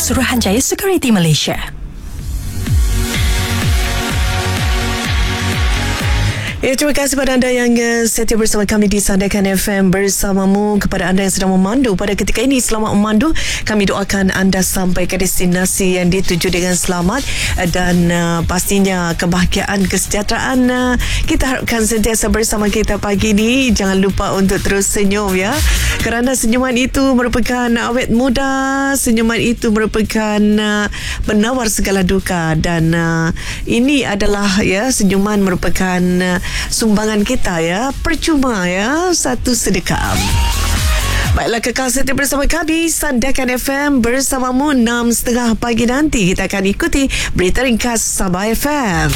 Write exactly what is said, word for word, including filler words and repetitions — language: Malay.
Suruhanjaya Security Malaysia. Ya, terima kasih kepada anda yang uh, setia bersama kami di Sandakan F M bersamamu. Kepada anda yang sedang memandu pada ketika ini, selamat memandu. Kami doakan anda sampai ke destinasi yang dituju dengan selamat dan uh, pastinya kebahagiaan, kesejahteraan uh, kita harapkan sentiasa bersama kita pagi ini. Jangan lupa untuk terus senyum ya, kerana senyuman itu merupakan awet muda, senyuman itu merupakan uh, penawar segala duka, dan uh, ini adalah ya, senyuman merupakan uh, sumbangan kita ya, percuma ya, satu sedekah. Baiklah, kekal setia bersama kami Sandakan F M bersamamu enam tiga puluh pagi nanti. Kita akan ikuti berita ringkas Sabah F M.